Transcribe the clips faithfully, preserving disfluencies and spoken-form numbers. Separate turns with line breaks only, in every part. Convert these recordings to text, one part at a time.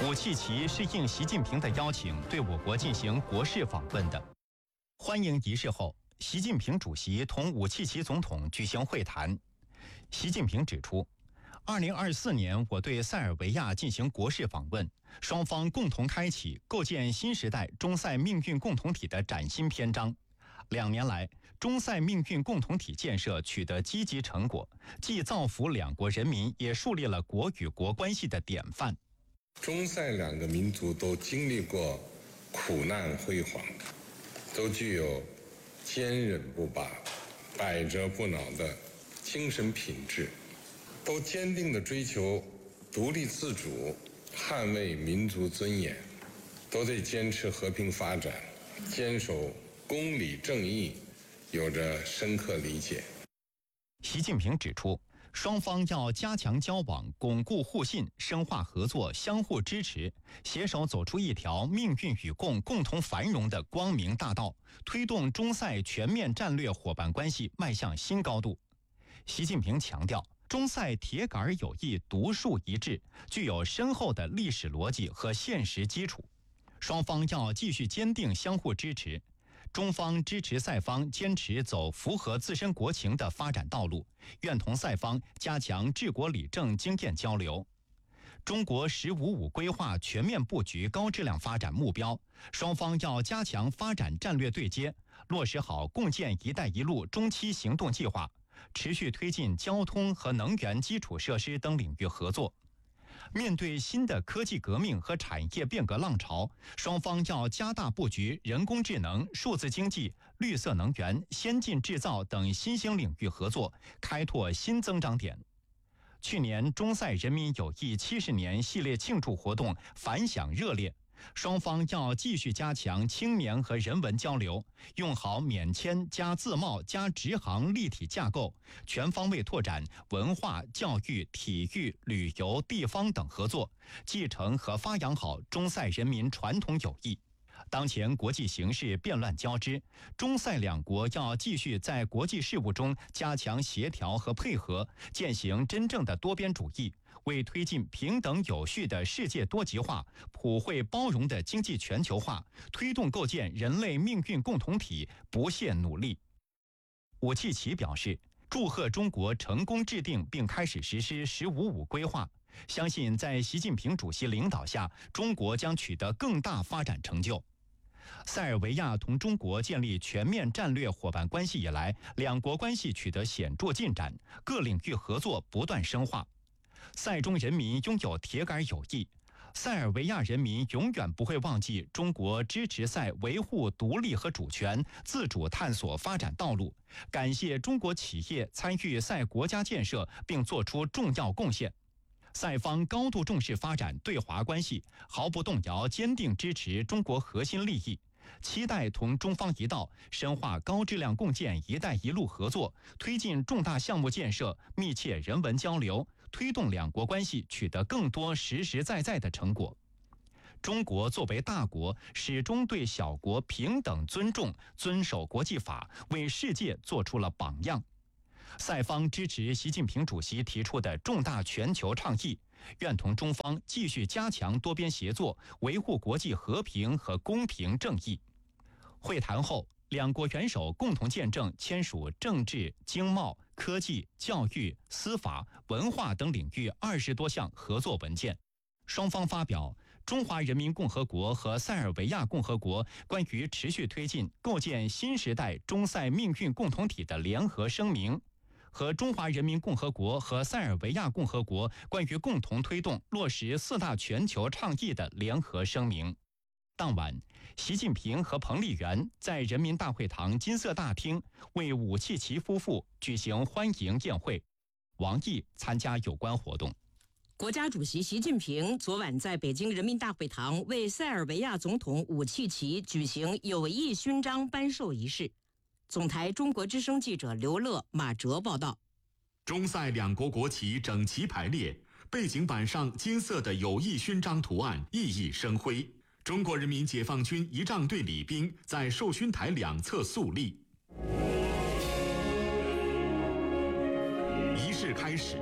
武契奇是应习近平的邀请，对我国进行国事访问的。欢迎仪式后，习近平主席同武契奇总统举行会谈。习近平指出，二零二四年我对塞尔维亚进行国事访问，双方共同开启构建新时代中塞命运共同体的崭新篇章。两年来，中塞命运共同体建设取得积极成果，既造福两国人民，也树立了国与国关系的典范。
中塞两个民族都经历过苦难辉煌，都具有坚韧不拔、百折不挠的精神品质，都坚定地追求独立自主，捍卫民族尊严，都对坚持和平发展、坚守公理正义有着深刻理解。
习近平指出，双方要加强交往，巩固互信，深化合作，相互支持，携手走出一条命运与共、共同繁荣的光明大道，推动中塞全面战略伙伴关系迈向新高度。习近平强调，中塞铁杆友谊独树一帜，具有深厚的历史逻辑和现实基础。双方要继续坚定相互支持。中方支持塞方坚持走符合自身国情的发展道路，愿同塞方加强治国理政经验交流。中国“十五五”规划全面布局高质量发展目标，双方要加强发展战略对接，落实好共建“一带一路”中期行动计划，持续推进交通和能源基础设施等领域合作。面对新的科技革命和产业变革浪潮，双方要加大布局人工智能、数字经济、绿色能源、先进制造等新兴领域合作，开拓新增长点。去年中塞人民友谊七十年系列庆祝活动反响热烈，双方要继续加强青年和人文交流，用好免签加自贸加直航立体架构，全方位拓展文化、教育、体育、旅游、地方等合作，继承和发扬好中塞人民传统友谊。当前国际形势变乱交织，中塞两国要继续在国际事务中加强协调和配合，践行真正的多边主义，为推进平等有序的世界多极化、普惠包容的经济全球化，推动构建人类命运共同体不懈努力。武契奇表示，祝贺中国成功制定并开始实施“十五五”规划，相信在习近平主席领导下，中国将取得更大发展成就。塞尔维亚同中国建立全面战略伙伴关系以来，两国关系取得显著进展，各领域合作不断深化。塞中人民拥有铁杆友谊，塞尔维亚人民永远不会忘记中国支持塞维护独立和主权、自主探索发展道路，感谢中国企业参与塞国家建设并作出重要贡献。塞方高度重视发展对华关系，毫不动摇坚定支持中国核心利益，期待同中方一道深化高质量共建“一带一路”合作，推进重大项目建设，密切人文交流，推动两国关系取得更多实实在在的成果。中国作为大国，始终对小国平等尊重，遵守国际法，为世界做出了榜样。塞方支持习近平主席提出的重大全球倡议，愿同中方继续加强多边协作，维护国际和平和公平正义。会谈后，两国元首共同见证签署政治、经贸、科技、教育、司法、文化等领域二十多项合作文件。双方发表《中华人民共和国和塞尔维亚共和国关于持续推进构建新时代中塞命运共同体的联合声明》和《中华人民共和国和塞尔维亚共和国关于共同推动落实四大全球倡议的联合声明》。当晚，习近平和彭丽媛在人民大会堂金色大厅为武契奇夫妇举行欢迎宴会。王毅参加有关活动。
国家主席习近平昨晚在北京人民大会堂为塞尔维亚总统武契奇举行友谊勋章颁授仪式。总台中国之声记者刘乐、马哲报道。
中塞两国国旗整齐排列，背景板上金色的友谊勋章图案熠熠生辉。中国人民解放军仪仗队礼兵在授勋台两侧肃立。仪式开始，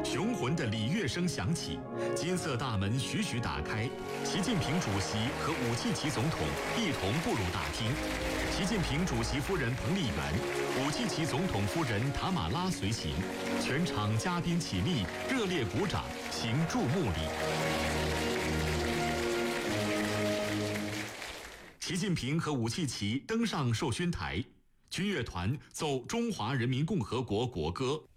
雄浑的礼乐声响起，金色大门徐徐打开，习近平主席和武契奇总统一同步入大厅。习近平主席夫人彭丽媛、武契奇总统夫人塔马拉随行，全场嘉宾起立，热烈鼓掌，行注目礼。习近平和武契奇登上授勋台，军乐团奏中华人民共和国国歌。